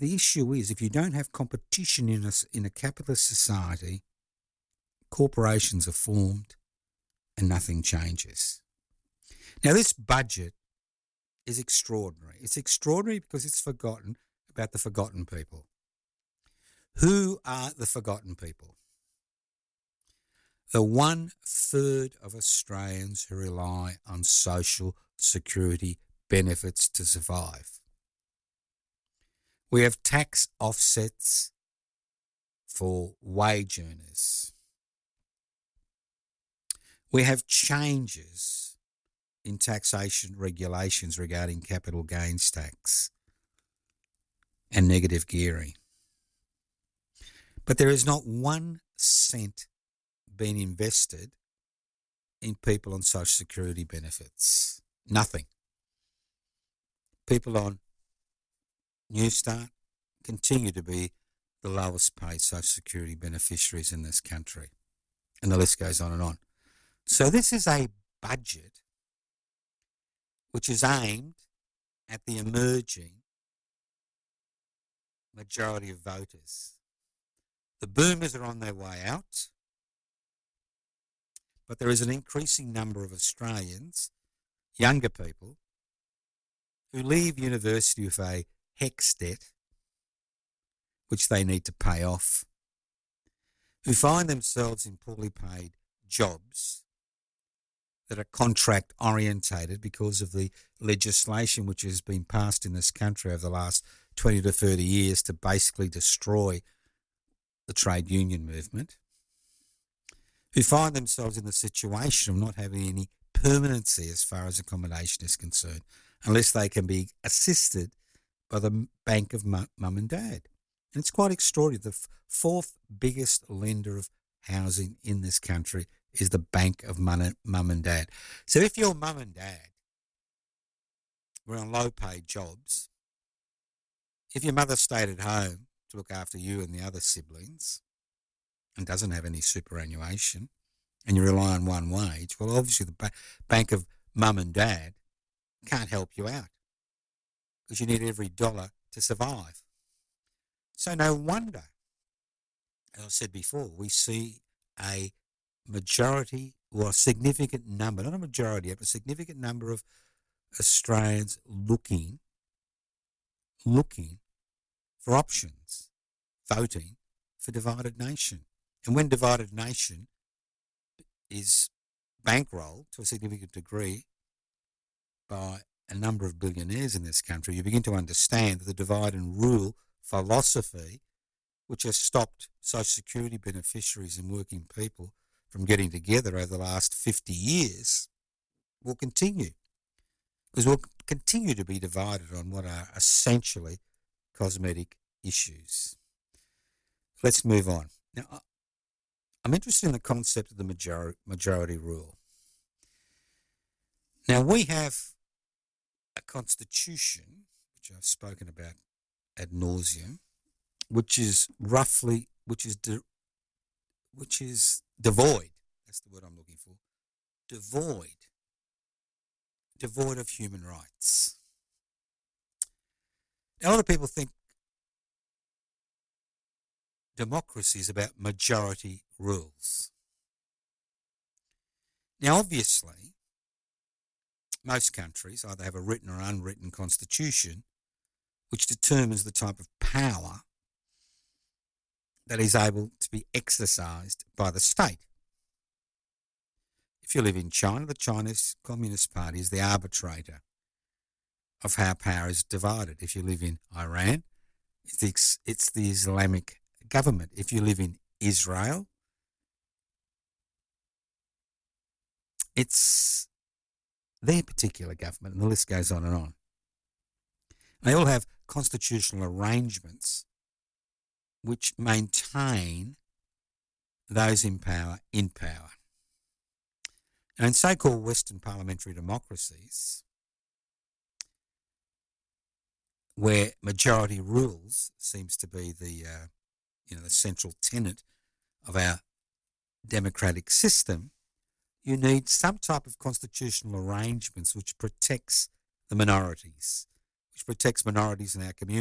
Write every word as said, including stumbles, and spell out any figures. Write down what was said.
the issue is, if you don't have competition in a, in a capitalist society, corporations are formed and nothing changes. Now, this budget is extraordinary. It's extraordinary because it's forgotten about the forgotten people. Who are the forgotten people? The one third of Australians who rely on social security benefits to survive. We have tax offsets for wage earners. We have changes in taxation regulations regarding capital gains tax and negative gearing. But there is not one cent being invested in people on social security benefits. Nothing. People on Newstart continue to be the lowest paid social security beneficiaries in this country. And the list goes on and on. So this is a budget which is aimed at the emerging majority of voters. The boomers are on their way out, but there is an increasing number of Australians, younger people, who leave university with a HECS debt, which they need to pay off, who find themselves in poorly paid jobs that are contract orientated because of the legislation which has been passed in this country over the last twenty to thirty years to basically destroy the trade union movement, who find themselves in the situation of not having any permanency as far as accommodation is concerned, unless they can be assisted by the Bank of Mum and Dad. And it's quite extraordinary. The f- fourth biggest lender of housing in this country is the Bank of Mum and Dad. So if your mum and dad were on low-paid jobs, if your mother stayed at home to look after you and the other siblings and doesn't have any superannuation, and you rely on one wage, well, obviously the ba- Bank of Mum and Dad can't help you out because you need every dollar to survive. So no wonder, as I said before, we see a majority or a significant number, not a majority, but a significant number of Australians looking, looking for options, voting for divided nation. And when divided nation is bankrolled to a significant degree by a number of billionaires in this country, you begin to understand that the divide and rule philosophy, which has stopped social security beneficiaries and working people from getting together over the last fifty years, will continue. Because we'll continue to be divided on what are essentially cosmetic issues. Let's move on. Now, I'm interested in the concept of the majority, majority rule. Now, we have a constitution, which I've spoken about ad nauseum, which is roughly, which is, de, which is devoid. That's the word I'm looking for. Devoid. Devoid of human rights. Now, a lot of people think democracy is about majority rules. Now, obviously, most countries either have a written or unwritten constitution which determines the type of power that is able to be exercised by the state. If you live in China, the Chinese Communist Party is the arbitrator of how power is divided. If you live in Iran, it's the, it's the Islamic government. If you live in Israel, it's their particular government, and the list goes on and on. They all have constitutional arrangements which maintain those in power in power. Now, in so-called Western parliamentary democracies, where majority rules seems to be the uh, you know the central tenet of our democratic system, you need some type of constitutional arrangements which protects the minorities, which protects minorities in our community.